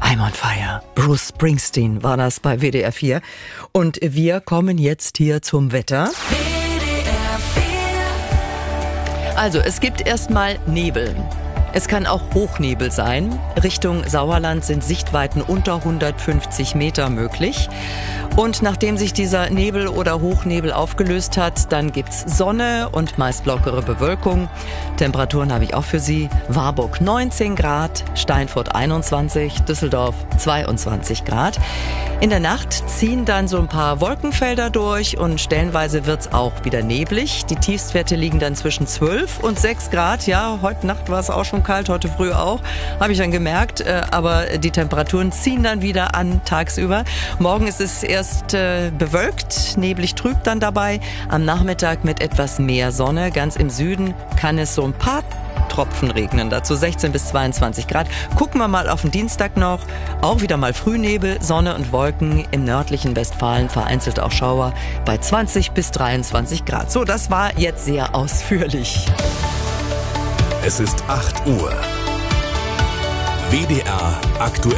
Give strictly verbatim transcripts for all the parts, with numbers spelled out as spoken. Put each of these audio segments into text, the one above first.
I'm on fire. Bruce Springsteen war das bei W D R vier. Und wir kommen jetzt hier zum Wetter. W D R vier. Also, es gibt erstmal Nebel. Es kann auch Hochnebel sein. Richtung Sauerland sind Sichtweiten unter hundertfünfzig Meter möglich. Und nachdem sich dieser Nebel oder Hochnebel aufgelöst hat, dann gibt's Sonne und meist lockere Bewölkung. Temperaturen habe ich auch für Sie. Warburg neunzehn Grad, Steinfurt einundzwanzig, Düsseldorf zweiundzwanzig Grad. In der Nacht ziehen dann so ein paar Wolkenfelder durch und stellenweise wird's auch wieder neblig. Die Tiefstwerte liegen dann zwischen zwölf und sechs Grad. Ja, heute Nacht war es auch schon kalt, heute früh auch, habe ich dann gemerkt. Aber die Temperaturen ziehen dann wieder an tagsüber. Morgen ist es erst äh, bewölkt, neblig trüb dann dabei. Am Nachmittag mit etwas mehr Sonne. Ganz im Süden kann es so ein paar Tropfen regnen, dazu sechzehn bis zweiundzwanzig Grad. Gucken wir mal auf den Dienstag noch. Auch wieder mal Frühnebel, Sonne und Wolken. Im nördlichen Westfalen vereinzelt auch Schauer bei zwanzig bis dreiundzwanzig Grad. So, das war jetzt sehr ausführlich. Es ist acht Uhr. W D R aktuell.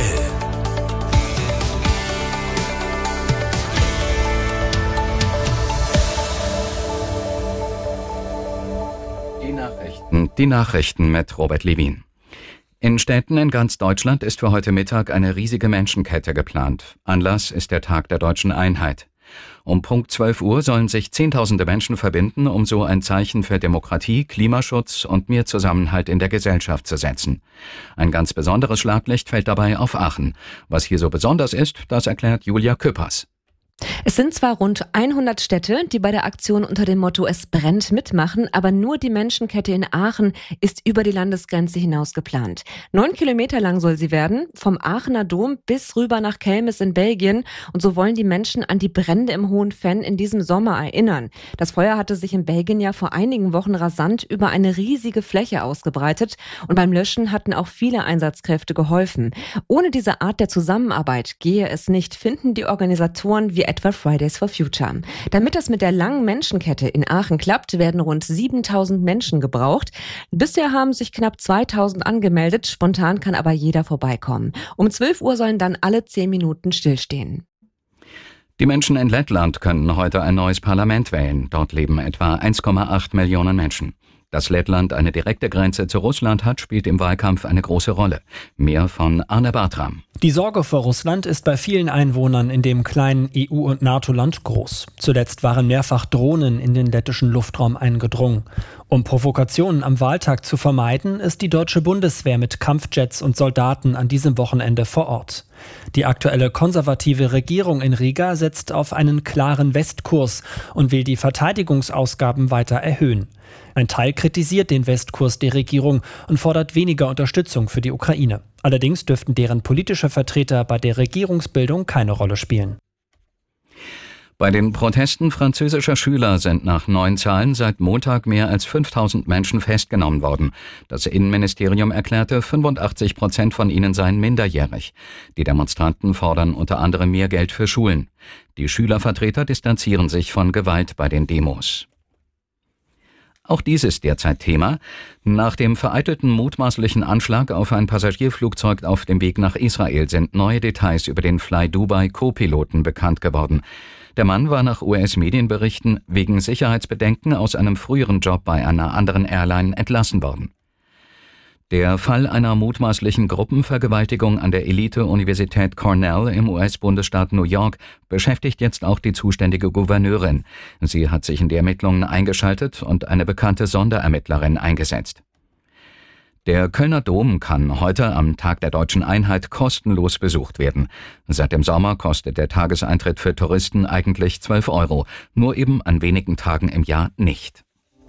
Die Nachrichten, die Nachrichten mit Robert Levin. In Städten in ganz Deutschland ist für heute Mittag eine riesige Menschenkette geplant. Anlass ist der Tag der Deutschen Einheit. Um Punkt zwölf Uhr sollen sich Zehntausende Menschen verbinden, um so ein Zeichen für Demokratie, Klimaschutz und mehr Zusammenhalt in der Gesellschaft zu setzen. Ein ganz besonderes Schlaglicht fällt dabei auf Aachen. Was hier so besonders ist, das erklärt Julia Küppers. Es sind zwar rund hundert Städte, die bei der Aktion unter dem Motto Es brennt mitmachen, aber nur die Menschenkette in Aachen ist über die Landesgrenze hinaus geplant. Neun Kilometer lang soll sie werden, vom Aachener Dom bis rüber nach Kelmis in Belgien. Und so wollen die Menschen an die Brände im Hohen Venn in diesem Sommer erinnern. Das Feuer hatte sich in Belgien ja vor einigen Wochen rasant über eine riesige Fläche ausgebreitet. Und beim Löschen hatten auch viele Einsatzkräfte geholfen. Ohne diese Art der Zusammenarbeit gehe es nicht, finden die Organisatoren wie etwa Fridays for Future. Damit das mit der langen Menschenkette in Aachen klappt, werden rund siebentausend Menschen gebraucht. Bisher haben sich knapp zweitausend angemeldet, spontan kann aber jeder vorbeikommen. Um zwölf Uhr sollen dann alle zehn Minuten stillstehen. Die Menschen in Lettland können heute ein neues Parlament wählen. Dort leben etwa eins Komma acht Millionen Menschen. Dass Lettland eine direkte Grenze zu Russland hat, spielt im Wahlkampf eine große Rolle. Mehr von Arne Bartram. Die Sorge vor Russland ist bei vielen Einwohnern in dem kleinen E U- und NATO-Land groß. Zuletzt waren mehrfach Drohnen in den lettischen Luftraum eingedrungen. Um Provokationen am Wahltag zu vermeiden, ist die deutsche Bundeswehr mit Kampfjets und Soldaten an diesem Wochenende vor Ort. Die aktuelle konservative Regierung in Riga setzt auf einen klaren Westkurs und will die Verteidigungsausgaben weiter erhöhen. Ein Teil kritisiert den Westkurs der Regierung und fordert weniger Unterstützung für die Ukraine. Allerdings dürften deren politische Vertreter bei der Regierungsbildung keine Rolle spielen. Bei den Protesten französischer Schüler sind nach neuen Zahlen seit Montag mehr als fünftausend Menschen festgenommen worden. Das Innenministerium erklärte, fünfundachtzig Prozent von ihnen seien minderjährig. Die Demonstranten fordern unter anderem mehr Geld für Schulen. Die Schülervertreter distanzieren sich von Gewalt bei den Demos. Auch dies ist derzeit Thema. Nach dem vereitelten mutmaßlichen Anschlag auf ein Passagierflugzeug auf dem Weg nach Israel sind neue Details über den Fly Dubai Co-Piloten bekannt geworden. Der Mann war nach U S-Medienberichten wegen Sicherheitsbedenken aus einem früheren Job bei einer anderen Airline entlassen worden. Der Fall einer mutmaßlichen Gruppenvergewaltigung an der Elite-Universität Cornell im U S-Bundesstaat New York beschäftigt jetzt auch die zuständige Gouverneurin. Sie hat sich in die Ermittlungen eingeschaltet und eine bekannte Sonderermittlerin eingesetzt. Der Kölner Dom kann heute am Tag der Deutschen Einheit kostenlos besucht werden. Seit dem Sommer kostet der Tageseintritt für Touristen eigentlich zwölf Euro, nur eben an wenigen Tagen im Jahr nicht.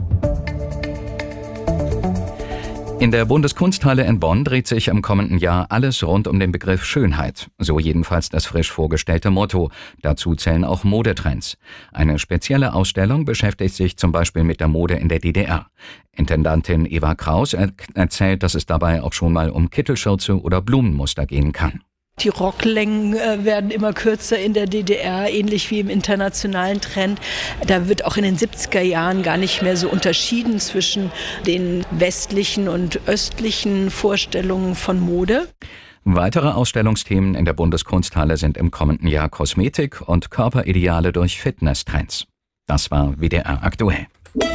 In der Bundeskunsthalle in Bonn dreht sich im kommenden Jahr alles rund um den Begriff Schönheit. So jedenfalls das frisch vorgestellte Motto. Dazu zählen auch Modetrends. Eine spezielle Ausstellung beschäftigt sich zum Beispiel mit der Mode in der D D R. Intendantin Eva Kraus er- erzählt, dass es dabei auch schon mal um Kittelschürze oder Blumenmuster gehen kann. Die Rocklängen äh, werden immer kürzer in der D D R, ähnlich wie im internationalen Trend. Da wird auch in den siebziger Jahren gar nicht mehr so unterschieden zwischen den westlichen und östlichen Vorstellungen von Mode. Weitere Ausstellungsthemen in der Bundeskunsthalle sind im kommenden Jahr Kosmetik und Körperideale durch Fitnesstrends. Das war W D R aktuell.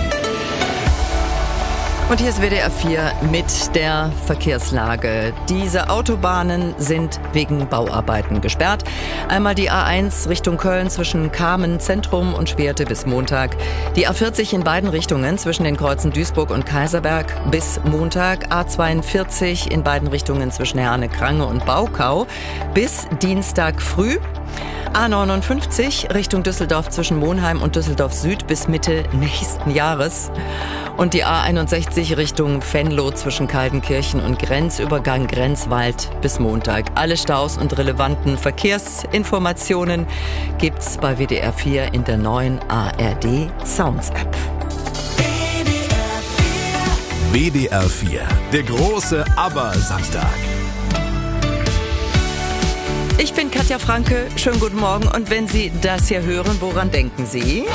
Und hier ist W D R vier mit der Verkehrslage. Diese Autobahnen sind wegen Bauarbeiten gesperrt. Einmal die A eins Richtung Köln zwischen Kamen Zentrum und Schwerte bis Montag. Die A vierzig in beiden Richtungen zwischen den Kreuzen Duisburg und Kaiserberg bis Montag. A zweiundvierzig in beiden Richtungen zwischen Herne-Krange und Baukau bis Dienstag früh. A neunundfünfzig Richtung Düsseldorf zwischen Monheim und Düsseldorf Süd bis Mitte nächsten Jahres. Und die A einundsechzig Richtung Venlo zwischen Kaldenkirchen und Grenzübergang Grenzwald bis Montag. Alle Staus und relevanten Verkehrsinformationen gibt's bei W D R vier in der neuen A R D Sounds App. W D R vier, der große Aber-Samstag. Ich bin Katja Franke, schönen guten Morgen und wenn Sie das hier hören, woran denken Sie?